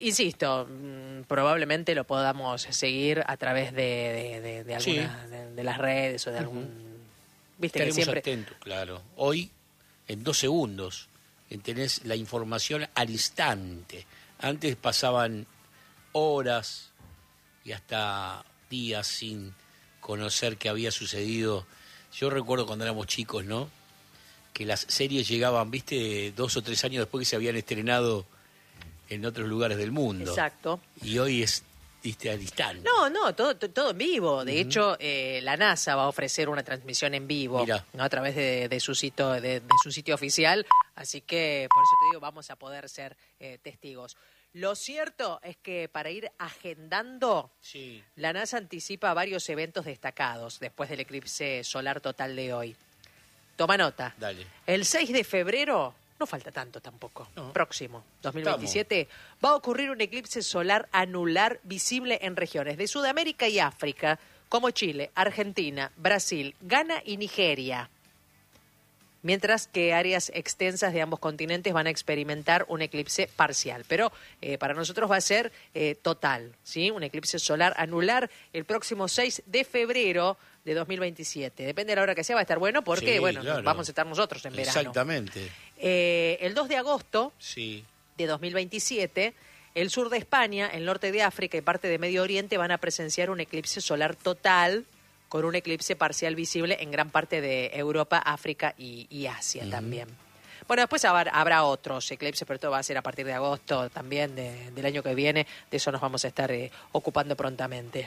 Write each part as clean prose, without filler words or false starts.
Insisto, probablemente lo podamos seguir a través de Sí. alguna de las redes o de algún... Viste que Estaremos siempre... atentos, claro. Hoy, en 2 segundos, tenés la información al instante. Antes pasaban horas y hasta días sin conocer qué había sucedido. Yo recuerdo cuando éramos chicos, ¿no? Que las series llegaban, viste, 2 o 3 años después que se habían estrenado en otros lugares del mundo. Exacto. Y hoy es, viste, al instante. No, todo en vivo. De hecho, la NASA va a ofrecer una transmisión en vivo, Mirá. ¿no? A través de su sitio de su sitio oficial. Así que, por eso te digo, vamos a poder ser testigos. Lo cierto es que para ir agendando, Sí. la NASA anticipa varios eventos destacados después del eclipse solar total de hoy. Toma nota. Dale. El 6 de febrero, no falta tanto tampoco, No. próximo, 2027, va a ocurrir un eclipse solar anular visible en regiones de Sudamérica y África, como Chile, Argentina, Brasil, Ghana y Nigeria. Mientras que áreas extensas de ambos continentes van a experimentar un eclipse parcial. Pero para nosotros va a ser total, ¿sí? Un eclipse solar anular el próximo 6 de febrero de 2027. Depende de la hora que sea, va a estar bueno porque, Sí, bueno, claro. vamos a estar nosotros en verano. Exactamente. El 2 de agosto Sí. de 2027, el sur de España, el norte de África y parte de Medio Oriente van a presenciar un eclipse solar total con un eclipse parcial visible en gran parte de Europa, África y Asia también. Bueno, después habrá otros eclipses, pero todo va a ser a partir de agosto también del año que viene. De eso nos vamos a estar ocupando prontamente.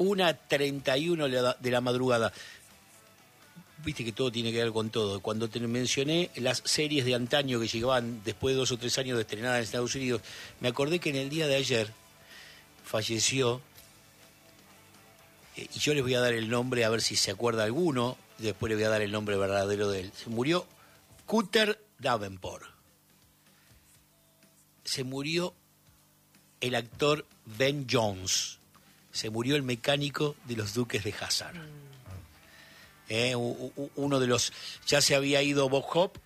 1:31 de la madrugada. Viste que todo tiene que ver con todo. Cuando te mencioné las series de antaño que llegaban después de 2 o 3 años de estrenadas en Estados Unidos, me acordé que en el día de ayer falleció, y yo les voy a dar el nombre a ver si se acuerda alguno, y después les voy a dar el nombre verdadero de él. Se murió Cutter Davenport. Se murió el actor Ben Jones. Se murió el mecánico de los Duques de Hazzard. Uno de los... Ya se había ido Bob Hope,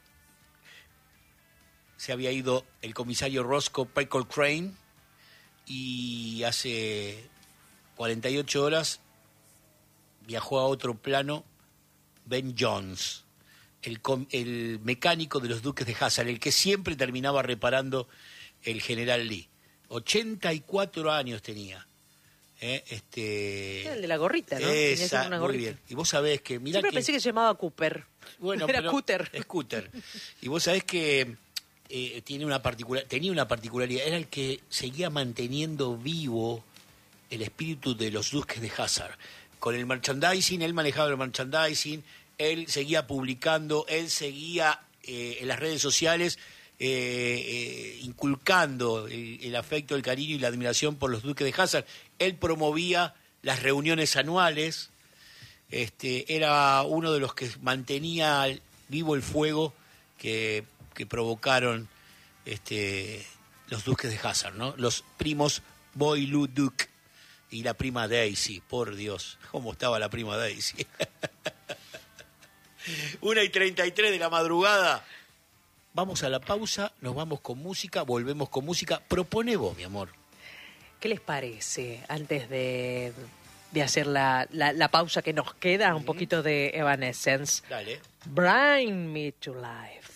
se había ido el comisario Roscoe Pickle Crane, y hace 48 horas viajó a otro plano Ben Jones, el mecánico de los Duques de Hazzard, el que siempre terminaba reparando el general Lee. 84 años tenía. Era el de la gorrita, ¿no? Tenía siempre una muy gorrita. bien. Y vos sabés que... Mirá Siempre que, pensé que se llamaba Cooper. bueno, Era pero Cutter. es Cutter. Y vos sabés que tenía una particularidad. Era el que seguía manteniendo vivo el espíritu de los Duques de Hazzard. Con el merchandising, él manejaba el merchandising, él seguía publicando, él seguía en las redes sociales inculcando el afecto, el cariño y la admiración por los Duques de Hazzard. Él promovía las reuniones anuales, era uno de los que mantenía vivo el fuego que provocaron los Duques de Hazzard, ¿no? Los primos Boy Lou Duke y la prima Daisy. Por Dios, cómo estaba la prima Daisy. 1:33 de la madrugada. Vamos a la pausa, nos vamos con música, volvemos con música. Propone vos, mi amor. ¿Qué les parece antes de hacer la pausa que nos queda? Un poquito de Evanescence. Dale. Bring Me to Life.